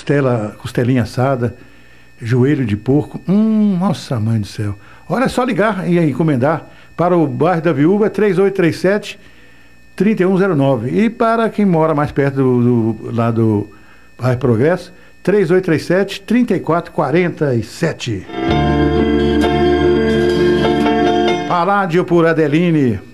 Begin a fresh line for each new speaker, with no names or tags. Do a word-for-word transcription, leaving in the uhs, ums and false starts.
costela, costelinha assada, joelho de porco. Hum, nossa mãe do céu. Olha, é só ligar e encomendar para o bairro da Viúva, três oito três sete, três um zero nove. E para quem mora mais perto do, do, lá do bairro Progresso, três oito três sete, três quatro quatro sete. Paládio por Adeline.